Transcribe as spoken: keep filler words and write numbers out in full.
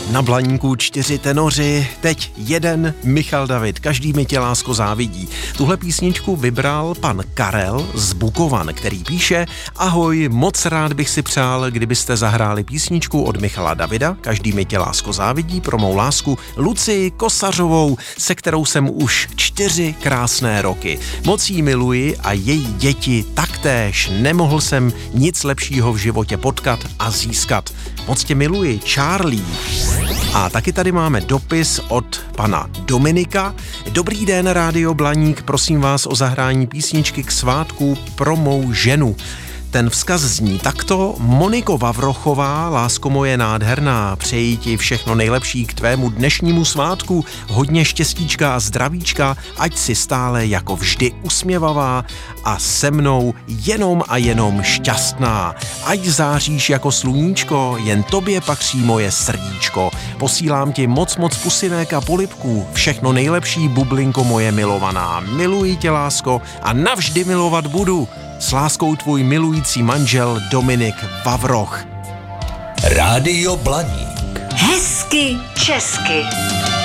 Na Blaníku čtyři tenoři, teď jeden Michal David, každý mi tě lásko závidí. Tuhle písničku vybral pan Karel z Bukovan, který píše: ahoj, moc rád bych si přál, kdybyste zahráli písničku od Michala Davida, každý mi tě lásko závidí, pro mou lásku Lucii Kosařovou, se kterou jsem už čtyři krásné roky. Moc jí miluji a její děti taktéž. Nemohl jsem nic lepšího v životě potkat a získat. Moc tě miluji, Charlie. A taky tady máme dopis od pana Dominika. Dobrý den, Rádio Blaník, prosím vás o zahrání písničky k svátku pro mou ženu. Ten vzkaz zní takto: Moniko Vavrochová, lásko moje nádherná, přeji ti všechno nejlepší k tvému dnešnímu svátku, hodně štěstíčka a zdravíčka, ať si stále jako vždy usměvavá a se mnou jenom a jenom šťastná. Ať záříš jako sluníčko, jen tobě patří moje srdíčko. Posílám ti moc moc pusinek a polibků, všechno nejlepší, bublinko moje milovaná. Miluji tě, lásko, a navždy milovat budu. S láskou tvůj milující manžel Dominik Vavroch. Rádio Blaník. Hezky česky.